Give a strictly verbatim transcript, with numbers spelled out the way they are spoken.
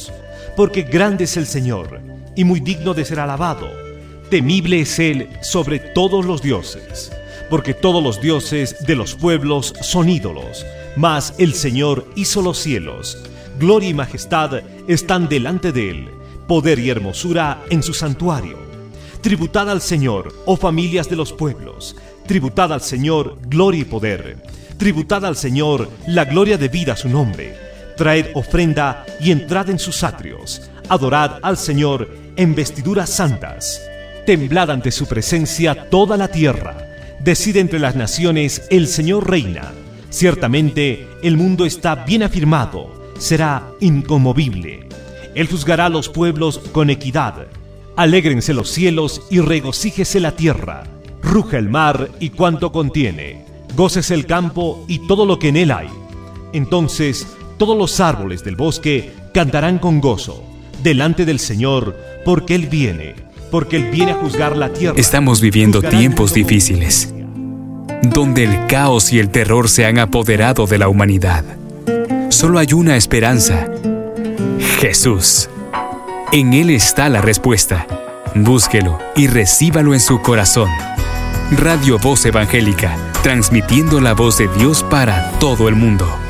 cielos. Porque grande es el Señor, y muy digno de ser alabado. Temible es Él sobre todos los dioses. Porque todos los dioses de los pueblos son ídolos, mas el Señor hizo los cielos. Gloria y majestad están delante de Él, poder y hermosura en su santuario. Tributad al Señor, oh familias de los pueblos, tributad al Señor gloria y poder. Tributad al Señor la gloria debida a su nombre. Traed ofrenda y entrad en sus atrios. Adorad al Señor en vestiduras santas. Temblad ante su presencia toda la tierra. Decid entre las naciones, el Señor reina. Ciertamente el mundo está bien afirmado, será inconmovible. Él juzgará a los pueblos con equidad. Alégrense los cielos y regocíjese la tierra. Ruja el mar y cuanto contiene. Gócese el campo y todo lo que en él hay. Entonces todos los árboles del bosque cantarán con gozo delante del Señor, porque Él viene, porque Él viene a juzgar la tierra. Estamos viviendo tiempos difíciles, donde el caos y el terror se han apoderado de la humanidad. Solo hay una esperanza: Jesús. En Él está la respuesta. Búsquelo y recíbalo en su corazón. Radio Voz Evangélica, transmitiendo la voz de Dios para todo el mundo.